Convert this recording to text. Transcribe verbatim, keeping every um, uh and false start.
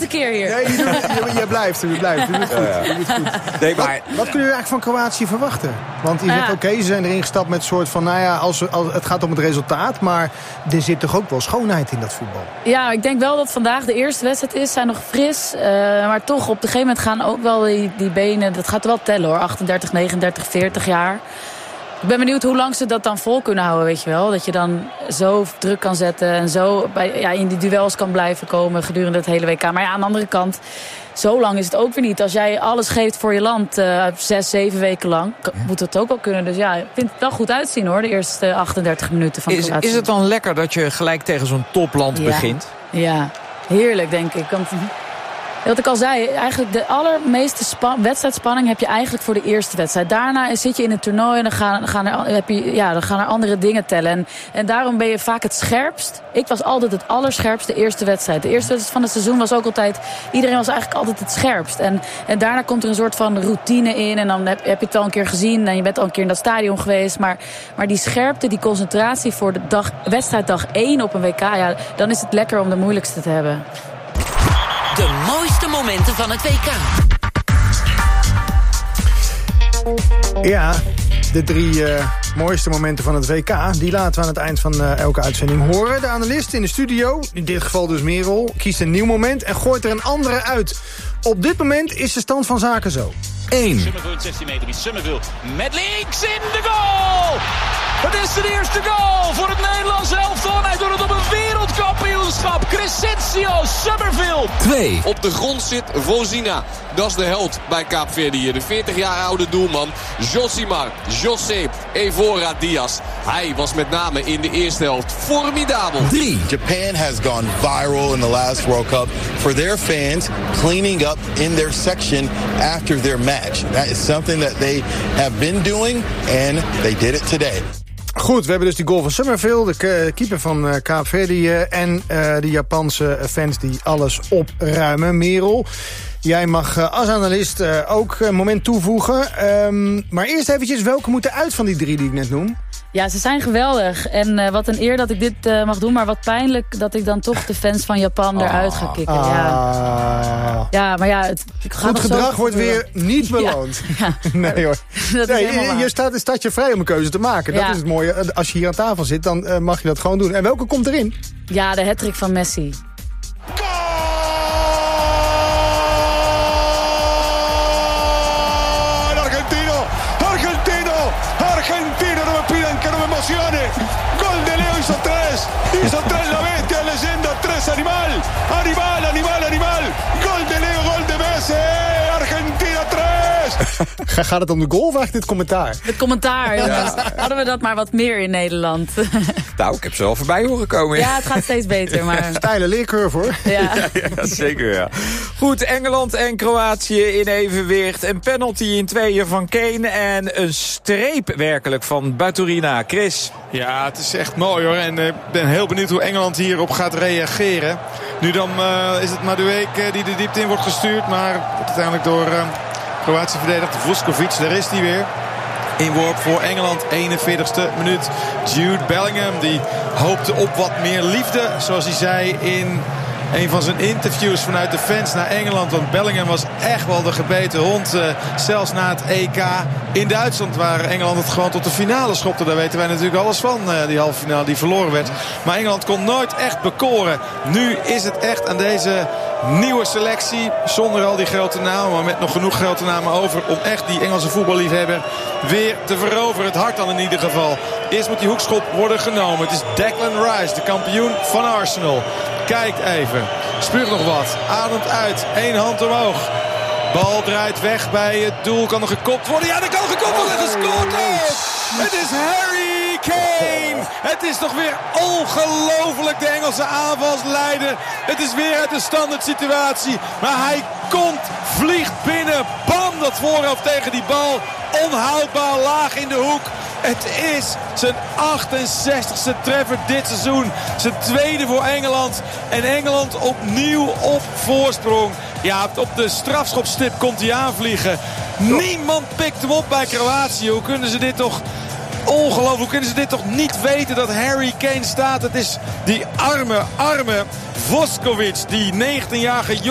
laatste keer hier. Nee, je, doet, je, je blijft, je blijft. Je doet goed. Ja, ja. Je doet goed. Nee, maar... Wat, wat kunnen we eigenlijk van Kroatië verwachten? Want je Ja. zegt, oké, okay, ze zijn erin gestapt met een soort van... nou ja, als, als, het gaat om het resultaat, maar er zit toch ook wel schoonheid in dat voetbal? Ja, ik denk wel dat vandaag de eerste wedstrijd is. Zijn nog fris. Uh, maar toch, op een gegeven moment gaan ook wel die, die benen... dat gaat wel tellen hoor. achtendertig, negenendertig, veertig jaar. Ik ben benieuwd hoe lang ze dat dan vol kunnen houden, weet je wel. Dat je dan zo druk kan zetten en zo bij, ja, in die duels kan blijven komen gedurende het hele W K. Maar ja, aan de andere kant, zo lang is het ook weer niet. Als jij alles geeft voor je land, uh, zes, zeven weken lang, moet het ook wel kunnen. Dus ja, ik vind het wel goed uitzien hoor, de eerste achtendertig minuten van is, Kroatië. is het dan lekker dat je gelijk tegen zo'n topland ja. begint? Ja, heerlijk denk ik. Want, wat ik al zei, eigenlijk de allermeeste spa- wedstrijdspanning heb je eigenlijk voor de eerste wedstrijd. Daarna zit je in het toernooi en dan gaan, gaan, er, heb je, ja, dan gaan er andere dingen tellen. En, en daarom ben je vaak het scherpst. Ik was altijd het allerscherpst de eerste wedstrijd. De eerste wedstrijd van het seizoen was ook altijd... Iedereen was eigenlijk altijd het scherpst. En, en daarna komt er een soort van routine in. En dan heb, heb je het al een keer gezien en je bent al een keer in dat stadion geweest. Maar, maar die scherpte, die concentratie voor de dag, wedstrijddag één op een W K... Ja, dan is het lekker om de moeilijkste te hebben. De mooiste momenten van het W K. Ja, de drie uh, mooiste momenten van het W K... die laten we aan het eind van uh, elke uitzending horen. De analist in de studio, in dit geval dus Merel... kiest een nieuw moment en gooit er een andere uit. Op dit moment is de stand van zaken zo. één. Summerville in zestien meter. Is Summerville met links in de goal! Het is de eerste goal voor het Nederlandse elftal. Hij doet het op een wereldkampioenschap. Crescencio Summerville. twee. Op de grond zit Vozina. Dat is de held bij Kaapverdië hier. De veertig jaar oude doelman Josimar José Evora Diaz. Hij was met name in de eerste helft formidabel. drie. Japan has gone viral in the last World Cup for their fans cleaning up in their section after their match. That is something that they have been doing and they did it today. Goed, we hebben dus die goal van Summerville, de keeper van uh, Kaapverdië... en uh, de Japanse fans die alles opruimen. Merel, jij mag uh, als analist uh, ook een moment toevoegen. Um, maar eerst eventjes, welke moeten uit van die drie die ik net noem? Ja, ze zijn geweldig. En uh, wat een eer dat ik dit uh, mag doen. Maar wat pijnlijk dat ik dan toch de fans van Japan eruit ga kicken. Ah. Ja. ja, maar ja... Het, het gaat Goed gedrag wordt weer niet beloond. Ja, ja. Nee hoor. Dat is nee, helemaal waar. je staat, staat je vrij om een keuze te maken. Ja. Dat is het mooie. Als je hier aan tafel zit, dan uh, mag je dat gewoon doen. En welke komt erin? Ja, de hattrick van Messi. Argentina, no me pidan que no me emocione. Gol de Leo, hizo tres. Hizo tres la bestia, leyenda, tres animal. Animal, animal, animal. Gol de Leo, gol de Messi. Argentina tres. Gaat het om de goal of eigenlijk dit commentaar? Het commentaar, jongens. Ja. Hadden we dat maar wat meer in Nederland. Nou, ik heb ze wel voorbij horen komen. Ja, het gaat steeds beter. Maar... Steile leercurve hoor. Ja. Ja, ja, zeker ja. Goed, Engeland en Kroatië in evenwicht. Een penalty in tweeën van Kane en een streep werkelijk van Baturina. Chris. Ja, het is echt mooi hoor. En ik uh, ben heel benieuwd hoe Engeland hierop gaat reageren. Nu dan uh, is het Madueke uh, die de diepte in wordt gestuurd. Maar wordt uiteindelijk door uh, Kroatië verdedigd. Vuskovic, daar is hij weer. Inworp voor Engeland, eenenveertigste minuut. Jude Bellingham, die hoopte op wat meer liefde. Zoals hij zei in een van zijn interviews vanuit de fans naar Engeland. Want Bellingham was echt wel de gebeten hond. Uh, zelfs na het E K in Duitsland, waar Engeland het gewoon tot de finale schopte. Daar weten wij natuurlijk alles van, uh, die halve finale die verloren werd. Maar Engeland kon nooit echt bekoren. Nu is het echt aan deze nieuwe selectie, zonder al die grote namen, maar met nog genoeg grote namen over, om echt die Engelse voetballiefhebber weer te veroveren. Het hart dan in ieder geval. Eerst moet die hoekschop worden genomen. Het is Declan Rice, de kampioen van Arsenal. Kijkt even. Spuugt nog wat. Ademt uit. Eén hand omhoog. Bal draait weg bij het doel. Kan er gekopt worden? Ja, er kan gekopt worden. Gescoord ook. Het is Harry Kane. Het is toch weer ongelooflijk, de Engelse aanvalsleider. Het is weer uit de standaard situatie. Maar hij komt, vliegt binnen. Bam, dat voorhoofd tegen die bal. Onhoudbaar laag in de hoek. Het is zijn achtenzestigste treffer dit seizoen. Zijn tweede voor Engeland. En Engeland opnieuw op voorsprong. Ja, op de strafschopstip komt hij aanvliegen. Niemand pikt hem op bij Kroatië. Hoe kunnen ze dit toch... Ongelooflijk, hoe kunnen ze dit toch niet weten dat Harry Kane staat? Het is die arme, arme Vuskovic, die negentienjarige jongen.